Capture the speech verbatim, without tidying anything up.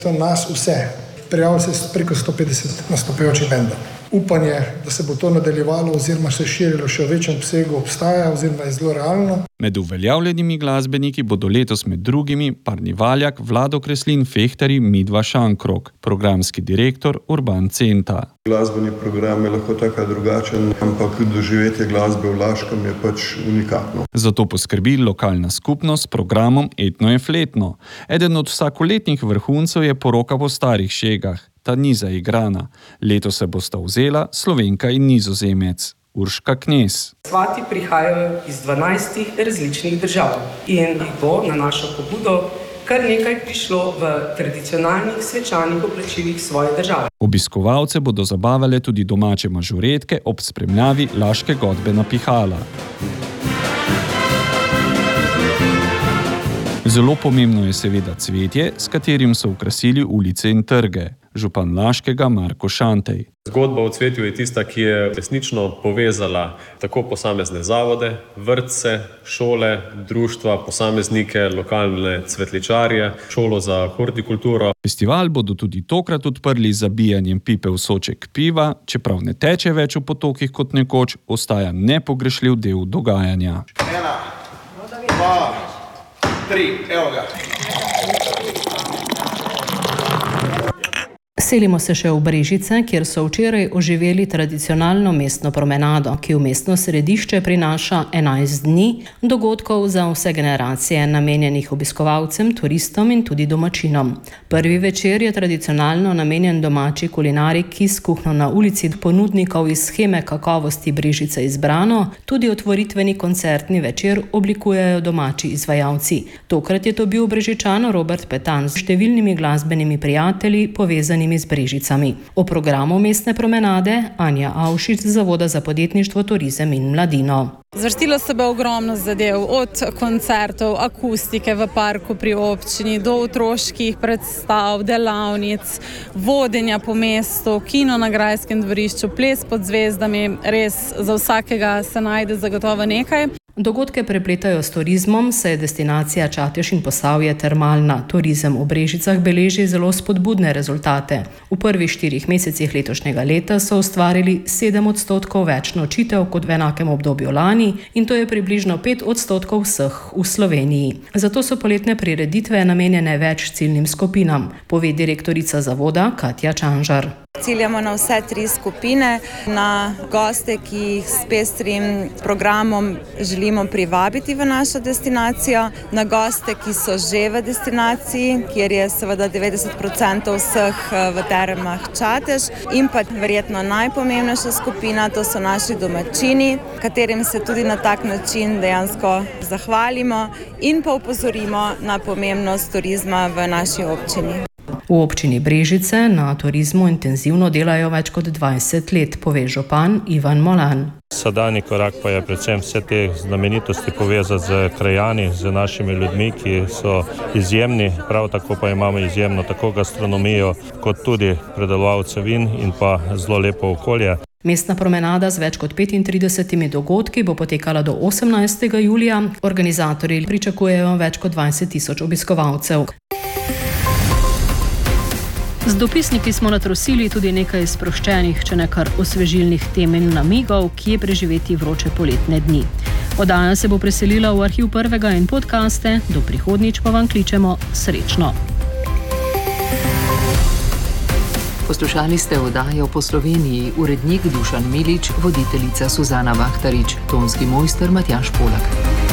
To nas vse. Prijavili se preko sto petdeset nastopajočih bendov. Upanje, da se bo to nadaljevalo oziroma se širilo še v večjem obsegu, obstaja oziroma je zelo realno. Med uveljavljenimi glasbeniki bodo letos med drugimi Parni Valjak, Vlado Kreslin, Fehtari, Midva Šankrok, programski direktor Urban Centa. Glasbeni program je lahko tako drugačen, ampak doživetje glasbe v Laškem je pač unikatno. Zato poskrbi lokalna skupnost s programom Etno je fletno. Eden od vsakoletnih vrhuncev je Poroka po starih šegah. Ta ni zaigrana. Letos se bosta vzela Slovenka in Nizozemec. Urška Knez. Svati prihajajo iz dvanajstih različnih držav in jih bo na našo pobudo kar nekaj prišlo v tradicionalnih svečanih oblačilih svoje države. Obiskovalce bodo zabavale tudi domače mažoretke ob spremljavi laške godbe na pihala. Zelo pomembno je seveda cvetje, s katerim so okrasili ulice in trge. Župan Laškega Marko Šantej. Zgodba o cvetju je tista, ki je resnično povezala tako posamezne zavode, vrtce, šole, društva, posameznike, lokalne cvetličarje, šolo za hortikulturo. Festival bodo tudi tokrat odprli z zabijanjem pipe v soček piva, čeprav ne teče več v potokih kot nekoč, ostaja nepogrešljiv del dogajanja. Ena, dva, tri, evo ga. Selimo se še v Brežice, kjer so včeraj oživeli tradicionalno mestno promenado, ki v mestno središče prinaša enajst dni dogodkov za vse generacije, namenjenih obiskovalcem, turistom in tudi domačinom. Prvi večer je tradicionalno namenjen domači kulinariki s kuhno na ulici ponudnikov iz sheme kakovosti Brežice izbrano, tudi otvoritveni koncertni večer oblikujejo domači izvajalci. Tokrat je to bil Brežičan Robert Petan s številnimi glasbenimi prijatelji povezanimi z Brežicami. O programu mestne promenade Anja Avšič z Zavoda za podjetništvo, turizem in mladino. Zvrstilo se bo ogromno zadev, od koncertov, akustike v parku pri občini, do otroških predstav, delavnic, vodenja po mestu, kino na Grajskem dvorišču, ples pod zvezdami, res za vsakega se najde zagotovo nekaj. Dogodke prepletajo s turizmom, saj je destinacija Čatež in Posavje termalna. Turizem v Brežicah beleži zelo spodbudne rezultate. V prvih štirih mesecih letošnjega leta so ustvarili sedem odstotkov več nočitev kot v enakem obdobju lani in to je približno pet odstotkov vseh v Sloveniji. Zato so poletne prireditve namenjene več ciljnim skupinam, pove direktorica zavoda Katja Čanžar. Ciljamo na vse tri skupine, na goste, ki jih s pestrim programom želimo privabiti v našo destinacijo, na goste, ki so že v destinaciji, kjer je seveda devetdeset procentov vseh v termah Čatež, in pa verjetno najpomembnejša skupina, to so naši domačini, katerim se tudi na tak način dejansko zahvalimo in pa opozorimo na pomembnost turizma v naši občini. V občini Brežice na turizmu intenzivno delajo več kot dvajset let, pove župan Ivan Molan. Sedanji korak pa je predvsem vse te znamenitosti povezati z krajani, z našimi ljudmi, ki so izjemni, prav tako pa imamo izjemno tako gastronomijo, kot tudi predelovalce vin in pa zelo lepo okolje. Mestna promenada z več kot petintridesetimi dogodki bo potekala do osemnajstega julija. Organizatorji pričakujejo več kot dvajset tisoč obiskovalcev. Z dopisniki smo natrosili tudi nekaj sproščenih, če ne kar osvežilnih tem in namigov, kje preživeti vroče poletne dni. Oddaja se bo preselila v arhiv Prvega in podcaste, do prihodnjič pa vam kličemo srečno. Poslušali ste oddajo Po Sloveniji, urednik Dušan Milič, voditeljica Suzana Vahtarič, tonski mojster Matjaž Polak.